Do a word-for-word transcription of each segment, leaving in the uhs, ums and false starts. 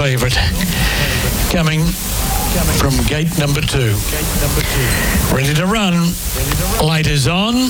favourite. Coming from gate number two. Ready to run. Light is on.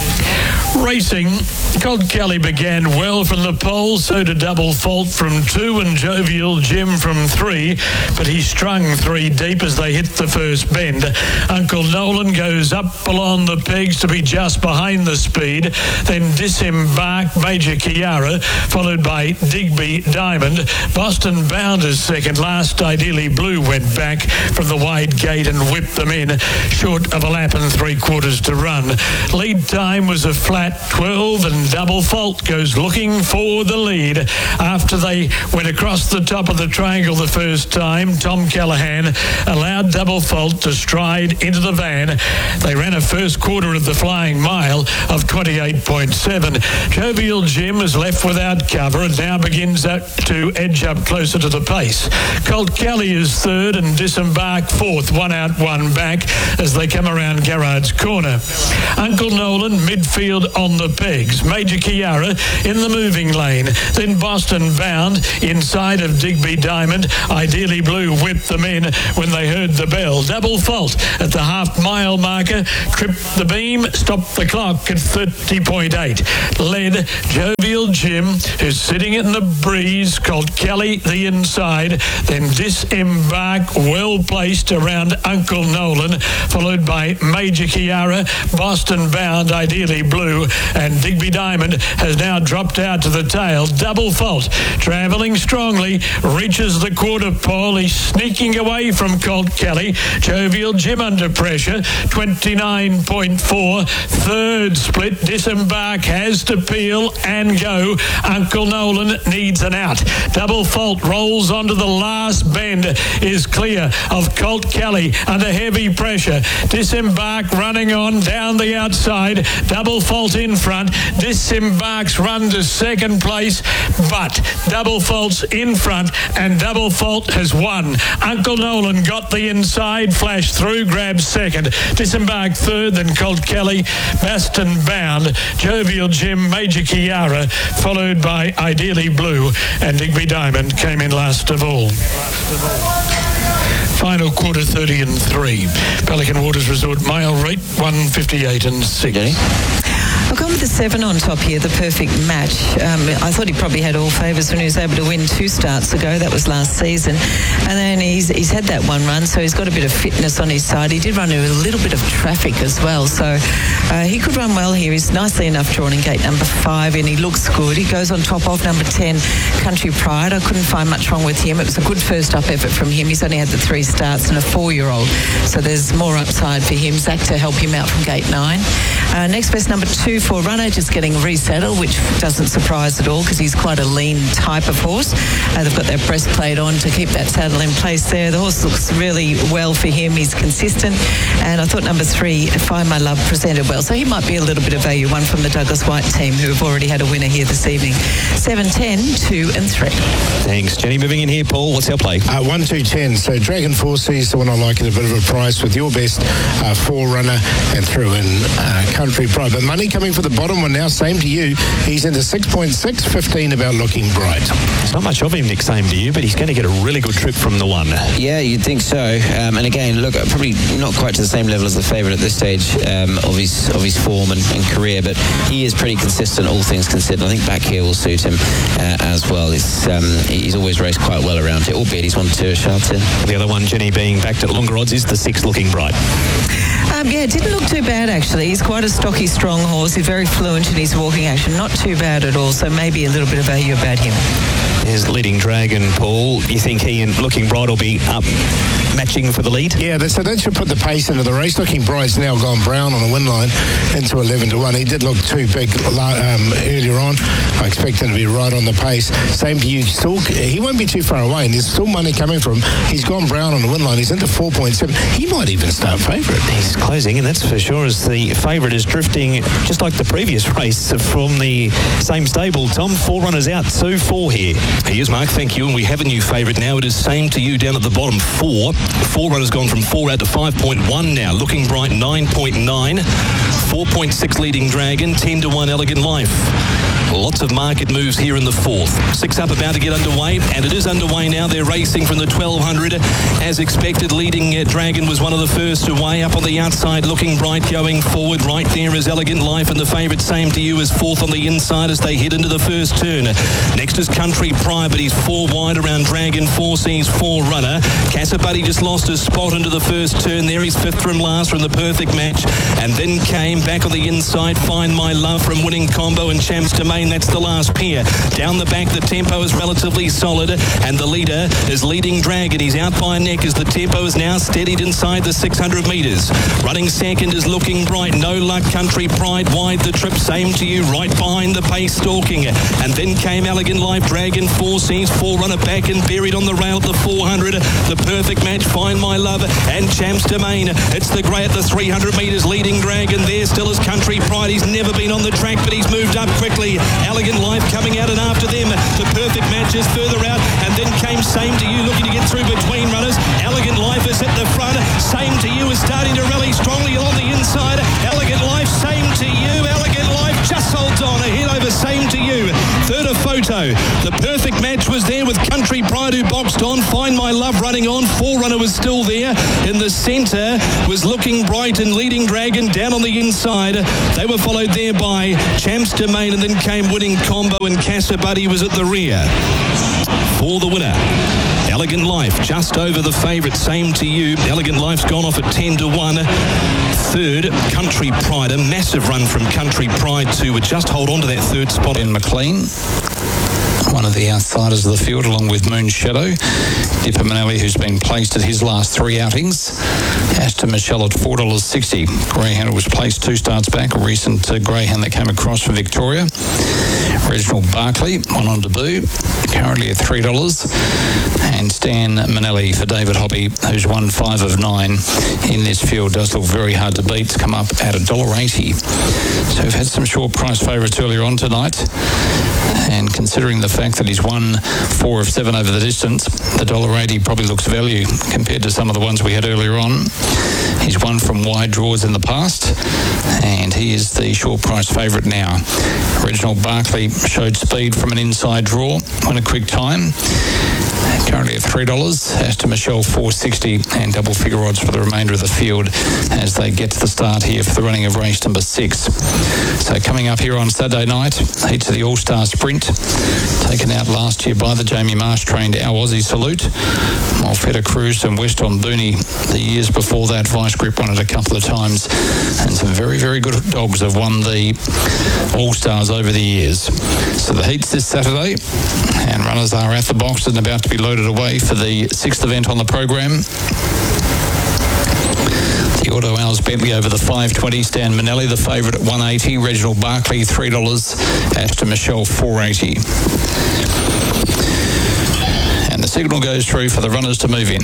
Racing. Colt Kelly began well from the pole, so did Double Fault from two and Jovial Jim from three, but he strung three deep as they hit the first bend. Uncle Nolan goes up along the pegs to be just behind the speed, then Disembark, Major Kiara, followed by Digby Diamond. Boston Bounders second. Last Ideally Blue went back from the wide gate and whipped them in, short of a lap and three quarters to run. Lead time was a flat twelve, and Double Fault goes looking for the lead. After they went across the top of the triangle the first time, Tom Callahan allowed Double Fault to stride into the van. They ran a first quarter of the flying mile of twenty-eight point seven. Jovial Jim is left without cover and now begins to edge up closer to the pace. Colt Kelly is third and Disembark fourth, one out, one back as they come around Garrard's corner. Uncle Nolan midfield on the pegs. Major Kiara in the moving lane. Then Boston Bound inside of Digby Diamond. Ideally Blue whipped them in when they heard the bell. Double Fault at the half mile marker tripped the beam, stopped the clock at thirty point eight. Led Jovial Jim, who's sitting in the breeze. Colt Kelly the inside. Then Disembark well placed around Uncle Nolan, followed by Major Kiara, Boston Bound, Ideally Blue, and Digby Diamond has now dropped out to the tail. Double Fault travelling strongly, reaches the quarter pole. He's sneaking away from Colt Kelly. Jovial Jim under pressure, twenty-nine point four. Third split. Disembark has to peel and go. Uncle Nolan needs an out. Double Fault rolls onto the last bend, is clear of Colt Kelly under heavy pressure. Disembark running on down the outside. Double Fault in front. Disembark's run to second place, but Double Fault's in front and Double Fault has won. Uncle Nolan got the inside, flashed through, grabbed second. Disembark third, then Colt Kelly, Boston Bound, Jovial Jim, Major Kiara, followed by Ideally Blue, and Digby Diamond came in last of all. Final quarter thirty and three. Pelican Waters Resort mile rate one fifty-eight and six. Okay. I've gone with the seven on top here, the perfect match. Um, I thought he probably had all favours when he was able to win two starts ago. That was last season. And then he's he's had that one run, so he's got a bit of fitness on his side. He did run into a little bit of traffic as well, so uh, he could run well here. He's nicely enough drawn in gate number five, and he looks good. He goes on top of number ten, Country Pride. I couldn't find much wrong with him. It was a good first up effort from him. He's only had the three starts and a four-year-old, so there's more upside for him. Zach to help him out from gate nine. Uh, next best number two for Runner, just getting resettled, which doesn't surprise at all because he's quite a lean type of horse. Uh, they've got their breastplate on to keep that saddle in place there. The horse looks really well for him. He's consistent. And I thought number three, Find My Love, presented well. So he might be a little bit of value, one from the Douglas White team who have already had a winner here this evening. seven, ten, two and three. Thanks, Jenny. Moving in here, Paul, what's our play? Uh, one, two, ten. So Dragon Force is the one I like at a bit of a price with your best uh, Forerunner and threw in uh, Country Pride. But money coming for the bottom one now, same to you. He's into six point six, fifteen about Looking Bright. There's not much of him, Nick, same to you, but he's going to get a really good trip from the one. Yeah, you'd think so. Um, and again, look, probably not quite to the same level as the favourite at this stage um, of his of his form and, and career, but he is pretty consistent, all things considered. I think back here will suit him uh, as well. It's, um, he's always raced quite well around here, albeit he's won two at Charlton. The other one, Jenny, being backed at longer odds is the six, Looking Bright. Um, yeah, it didn't look too bad actually. He's quite a stocky, strong horse. He's very fluent in his walking action. Not too bad at all, so maybe a little bit of value about him. There's Leading Dragon, Paul. You think he and Looking Bright will be up matching for the lead? Yeah, so that should put the pace into the race. Looking Bright's now gone brown on the win line into eleven to one. He did look too big um, earlier on. I expect him to be right on the pace. Same to you. Still, he won't be too far away, and there's still money coming from him. He's gone brown on the win line. He's into four point seven. He might even start favourite. He's closing, and that's for sure, as the favourite is drifting just like the previous race from the same stable. Tom, four runners out, two, four here. Here's Mark, thank you, and we have a new favourite now. It is Same to You down at the bottom, four. Forerunner's gone from four out to five point one now. Looking Bright, nine point nine. four point six Leading Dragon, ten to one Elegant Life. Lots of market moves here in the fourth. Six up about to get underway, and it is underway now. They're racing from the twelve hundred. As expected, Leading uh, Dragon was one of the first away. Up on the outside, Looking Bright going forward. Right there is Elegant Life, and the favourite Same to You is fourth on the inside as they head into the first turn. Next is Country Pride, but he's four wide around Dragon, Four Seas, Forerunner. Cassabuddy just lost his spot into the first turn. There he's fifth from last from the Perfect Match, and then came back on the inside Find My Love from Winning Combo and Champs Domain. That's the last pair. Down the back, the tempo is relatively solid, and the leader is Leading Dragon. He's out by a neck as the tempo is now steadied inside the six hundred metres. Running second is Looking Bright. No Luck, Country Pride wide the trip. Same to You right behind the pace, stalking. And then came Elegant Life, Dragon, Four Seas, Forerunner back and buried on the rail at the four hundred. The Perfect Match, Find My Love, and Champs Domain. It's the grey at the three hundred metres. Leading Dragon there still is Country Pride. He's never been on the track, but he's moved up quickly. Elegant Life coming out and after them. The Perfect Match is further out, and then came Same to You looking to get through between runners. Elegant Life is at the front. Same to You is starting to rally strongly along the inside. Elegant Life, Same to You. Elegant Life just holds on ahead over Same to You. Third a photo. The Perfect Match was there with Country Pride who boxed on. Find My Love running on. Forerunner was still there. In the centre was Looking Bright and Leading Dragon down on the inside. They were followed there by Champs Domain, and then came Winning Combo, and Cassabuddy was at the rear. For the winner, Elegant Life, just over the favourite, Same to You. Elegant Life's gone off at ten to one. Third, Country Pride. A massive run from Country Pride to just hold on to that third spot. In McLean, one of the outsiders of the field, along with Moon Shadow. Dipper Manelli, who's been placed at his last three outings. Aston Michelle at four dollars sixty. Greyhound was placed two starts back, a recent uh, greyhound that came across from Victoria. Reginald Barclay, one on debut, currently at three dollars. And Stan Manelli for David Hobby, who's won five of nine in this field. Does look very hard to beat. It's come up at one dollar eighty. So we've had some short price favourites earlier on tonight. And considering the fact that he's won four of seven over the distance, the one dollar eighty probably looks value compared to some of the ones we had earlier on. He's won from wide draws in the past, and he is the short price favourite now. Reginald Barclay showed speed from an inside draw, won a quick time. Currently at three dollars. Aston Michelle four sixty, and double figure odds for the remainder of the field as they get to the start here for the running of race number six. So coming up here on Saturday night, heats of the All-Star Sprint, taken out last year by the Jamie Marsh trained Our Aussie Salute. Malfetta Cruz and Weston Booney the years before that. Vice Grip won it a couple of times, and some very, very good dogs have won the All-Stars over the years. So the heats this Saturday, and runners are at the box and about to be loaded away for the sixth event on the program. The Auto Hours Bentley over the five twenty. Stan Manelli, the favourite, at one eighty. Reginald Barclay, three dollars. Aston Michelle, four eighty. And the signal goes through for the runners to move in.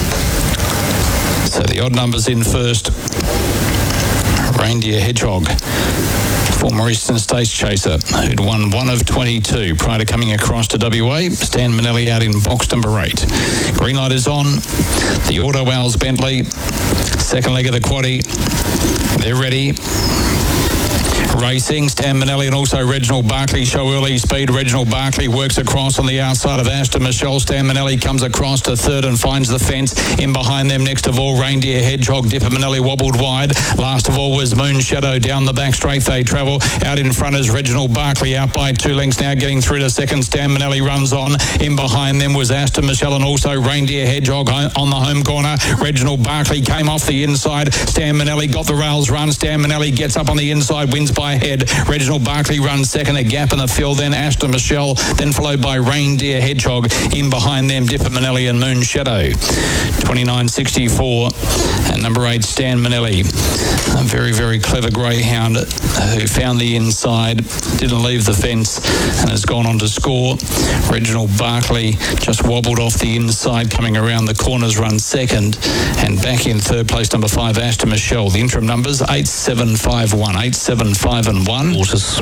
So the odd numbers in first. Reindeer Hedgehog, former Eastern States chaser, who'd won one of twenty-two prior to coming across to W A. Stan Manelli out in box number eight. Green light is on. The Auto Owls Bentley, second leg of the quaddie. They're ready. Racing, Stan Manelli and also Reginald Barclay show early speed. Reginald Barclay works across on the outside of Aston Michelle. Stan Manelli comes across to third and finds the fence. In behind them, next of all, Reindeer Hedgehog. Dipper Manelli wobbled wide. Last of all was Moon Shadow. Down the back straight they travel. Out in front is Reginald Barclay, out by two lengths now, getting through to second. Stan Manelli runs on. In behind them was Aston Michelle and also Reindeer Hedgehog on the home corner. Reginald Barclay came off the inside. Stan Manelli got the rails run. Stan Manelli gets up on the inside, wins by head. Reginald Barclay runs second, a gap in the field, then Aston Michelle, then followed by Reindeer Hedgehog. In behind them, Dipper Manelli and Moon Shadow. twenty-nine sixty-four, and number eight, Stan Manelli. A very, very clever greyhound who found the inside, didn't leave the fence, and has gone on to score. Reginald Barclay just wobbled off the inside, coming around the corners, run second, and back in third place, number five, Aston Michelle. The interim numbers, eight seven five one, eight seven five and one. Waters.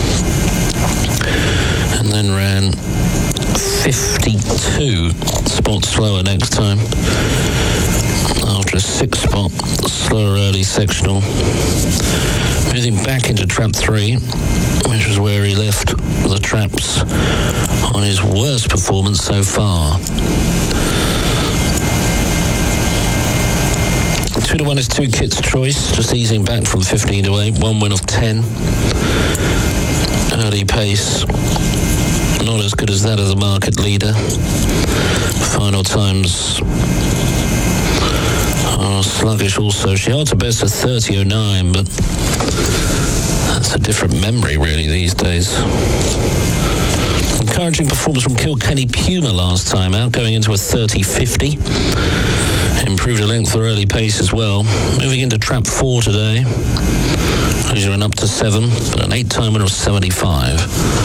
And then ran fifty-two spots slower next time. for a six spot, slower early sectional. Moving back into trap three, which was where he left the traps on his worst performance so far. Two to one is Two Kit's Choice, just easing back from fifteen to eight, one win of ten. Early pace, not as good as that of the market leader. Final times are sluggish also. She holds a best of thirty oh nine, but that's a different memory really these days. Encouraging performance from Kilkenny Puma last time out, going into a thirty fifty. Improved a length for early pace as well. Moving into trap four today. These are up to seven, but an eight-time winner of seventy-five.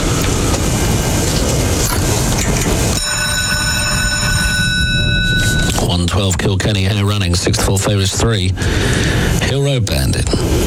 one twelve Kilkenny Hair Running, six to four favourites three. Hill Road Bandit.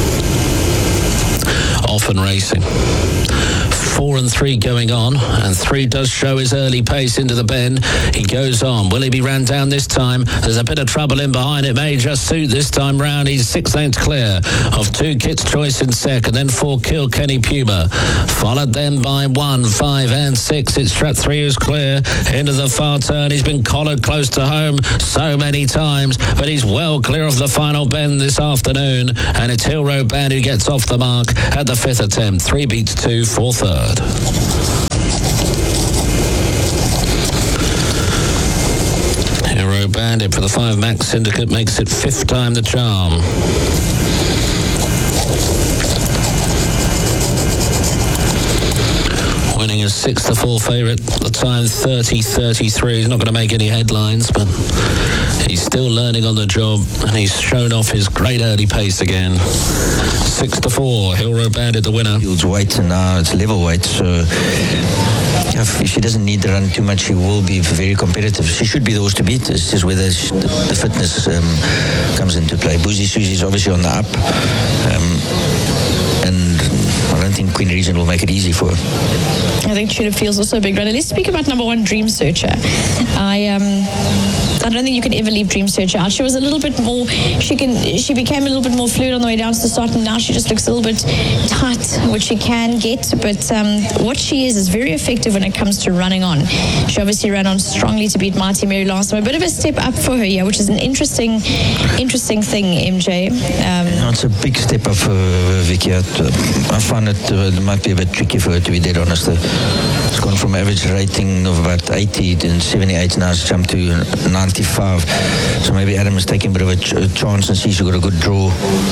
Off and racing. Four and three going on, and three does show his early pace into the bend. He goes on. Will he be ran down this time? There's a bit of trouble in behind. It may just suit this time round. He's six lengths clear of Two Kit's Choice in second, then four Kilkenny Puma, followed then by one, five, and six. It's trap three who's clear into the far turn. He's been collared close to home so many times, but he's well clear of the final bend this afternoon, and it's Hill Road Band who gets off the mark at the fifth attempt. Three beats two for third. Hero Bandit for the five Max Syndicate makes it fifth time the charm. Winning a six to four favourite, the time thirty thirty-three. He's not going to make any headlines, but he's still learning on the job, and he's shown off his great early pace again. Six to four, Hill Road Bandit the winner. Fields weight and now it's level weight, so if she doesn't need to run too much, she will be very competitive. She should be the horse to beat. It's just whether she, the, the fitness um, comes into play. Boozy Susie's obviously on the up, um, and I don't think Queen Regent will make it easy for her. I think Tulip Field's also a big runner. Let's speak about number one, Dream Searcher. I um, I don't think you can ever leave Dream Searcher out. She was a little bit more, she can, she became a little bit more fluid on the way down to the start, and now she just looks a little bit tight, which she can get, but um, what she is is very effective when it comes to running on. She obviously ran on strongly to beat Mighty Mary last time. A bit of a step up for her, yeah, which is an interesting interesting thing, M J. Um, no, it's a big step up for uh, Vicky. I, I find it, uh, it might be a bit tricky for her, to be dead honest. It's gone from average rating of about eighty to seventy-eight, now it's jumped to ninety-five. So maybe Adam is taking a bit of a, ch- a chance and sees she's got a good draw.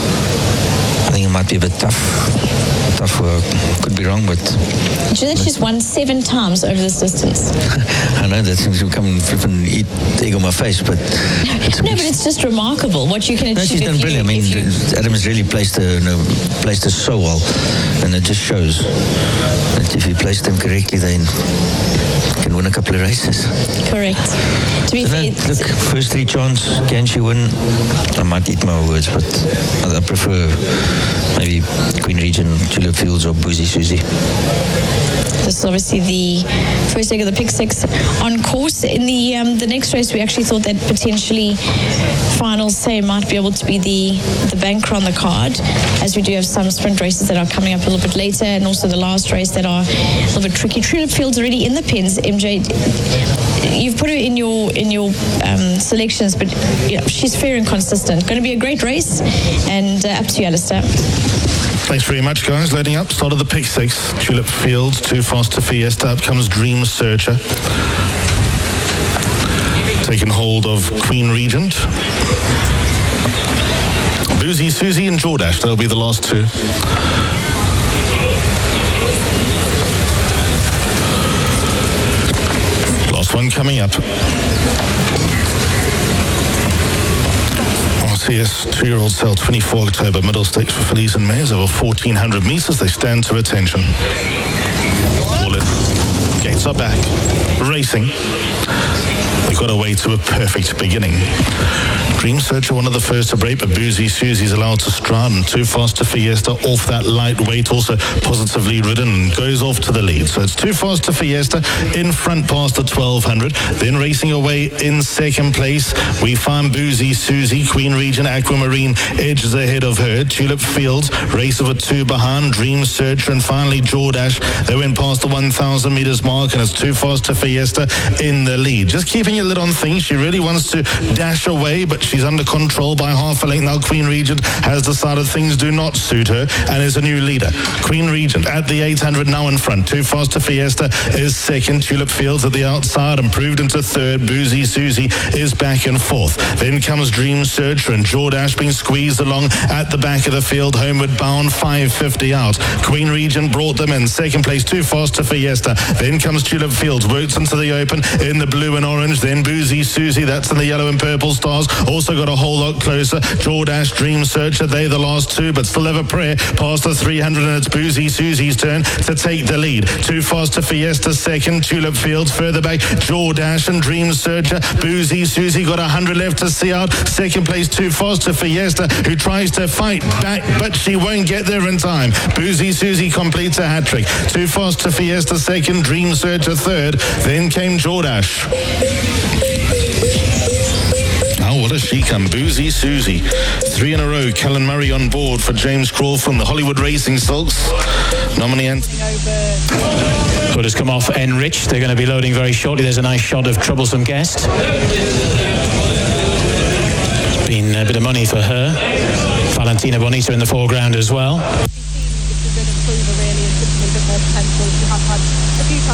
I think it might be a bit tough. Tough for her. Could be wrong, but... Do you think she's won seven times over this distance? I know that seems to come and flip and eat the egg on my face, but... It's no, but it's just remarkable what you can achieve. No, she's done brilliant. You, I mean, you... Adam has really placed her, you know, placed her so well, and it just shows that if you place them correctly, then can win a couple of races. Correct. To be so fair, then, look, first three chance, can she win? I might eat my words, but I prefer maybe Queen Regent, Tulip Fields, or Boozy Susie. This is obviously the first leg of the pick six on course. In the um, the next race, we actually thought that potentially Finals Say might be able to be the, the banker on the card, as we do have some sprint races that are coming up a little bit later, and also the last race that are a little bit tricky. Tulip Fields already in the pins. M J, you've put her in your in your um, selections, but you know, she's fair and consistent. Going to be a great race, and uh, up to you, Alistair. Thanks very much, guys. Loading up, start of the pick six. Tulip Fields, Too Fast to Fiesta. Up comes Dream Searcher. Taking hold of Queen Regent. Boozy Susie and Jordash. That'll be the last two. Last one coming up. R C S two-year-old sale, twenty-four October, middle stakes for fillies and mares over fourteen hundred metres. They stand to attention. All in. Gates are back. Racing. They've got got away to a perfect beginning. Dream Searcher, one of the first to break, but Boozy Susie's allowed to stride, and Too Fast to Fiesta off that lightweight, also positively ridden, and goes off to the lead. So it's Too Fast to Fiesta in front past the twelve hundred. Then racing away in second place, we find Boozy Susie. Queen Regent Aquamarine edges ahead of her. Tulip Fields race over two behind. Dream Searcher, and finally Jordash. They went past the one thousand metres mark, and it's Too Fast to Fiesta in the lead. Just keeping a lid on things. She really wants to dash away, but she's under control by half a length now. Queen Regent has decided things do not suit her and is a new leader. Queen Regent at the eight hundred now in front. Too Fast to Fiesta is second. Tulip Fields at the outside, improved into third. Boozy Susie is back in fourth. Then comes Dream Searcher, and Jordash being squeezed along at the back of the field. Homeward bound, five fifty out. Queen Regent brought them in. Second place, Too Fast to Fiesta. Then comes Tulip Fields, works into the open in the blue and orange. Then Boozy Susie, that's in the yellow and purple stars. Also got a whole lot closer. Jordash, Dream Searcher, they the last two, but still have a prayer past the three hundred, and it's Boozy Susie's turn to take the lead. Too Fast to Fiesta second. Tulip Fields further back. Jordash and Dream Searcher. Boozy Susie got one hundred left to see out. Second place, Too Fast to Fiesta, who tries to fight back, but she won't get there in time. Boozy Susie completes a hat-trick. Too Fast to Fiesta second. Dream Searcher third. Then came Jordash. Oh, what a she come. Boozy Susie. Three in a row. Callan Murray on board for James Crawford from the Hollywood Racing Silks. Nominee Anthony. Good has come off Enrich. They're going to be loading very shortly. There's a nice shot of Troublesome Guest. It's been a bit of money for her. Valentina Bonita in the foreground as well.